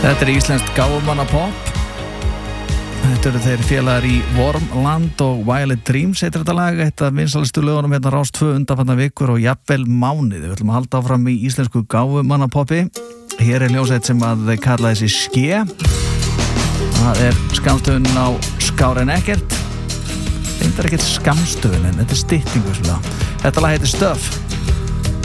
Þetta íslenskt gáfumannapopp. Þetta eru þeir félagar í Wormland og Violet Dreams heitir þetta lag, eitt af vinsælustu lögunum hérna Rás 2 undanfarnar vikur og jafnvel mánuði. Við ætlum að halda áfram í íslensku gáfumannapoppi. Hér hljómsveit sem að kalla þessi Ske. Það skammstöfun á Skár en ekkert. Þetta ekkert skammstöfun en þetta styttingu svona. Þetta lag heitir Stuff.